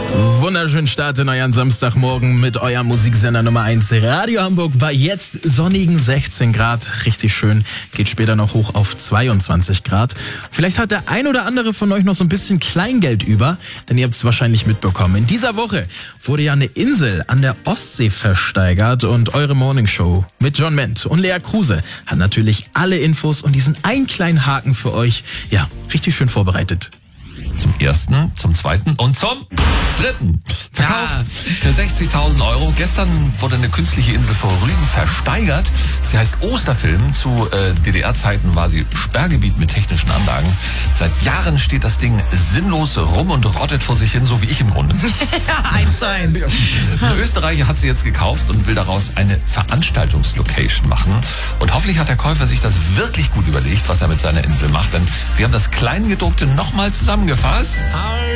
Wunderschönen Start in euren Samstagmorgen mit eurem Musiksender Nummer 1 Radio Hamburg bei jetzt sonnigen 16 Grad. Richtig schön. Geht später noch hoch auf 22 Grad. Vielleicht hat der ein oder andere von euch noch so ein bisschen Kleingeld über, denn ihr habt es wahrscheinlich mitbekommen. In dieser Woche wurde ja eine Insel an der Ostsee versteigert und eure Morningshow mit John Ment und Lea Kruse hat natürlich alle Infos und diesen einen kleinen Haken für euch, ja, richtig schön vorbereitet. Zum ersten, zum zweiten und zum dritten. Verkauft für 60.000 Euro. Gestern wurde eine künstliche Insel vor Rügen versteigert. Sie heißt Osterfilm. Zu DDR-Zeiten war sie Sperrgebiet mit technischen Anlagen. Seit Jahren steht das Ding sinnlos rum und rottet vor sich hin, so wie ich im Grunde. Ja, 1:1. Ein Österreicher hat sie jetzt gekauft und will daraus eine Veranstaltungslocation machen. Und hoffentlich hat der Käufer sich das wirklich gut überlegt, was er mit seiner Insel macht. Denn wir haben das Kleingedruckte nochmal zusammengefasst.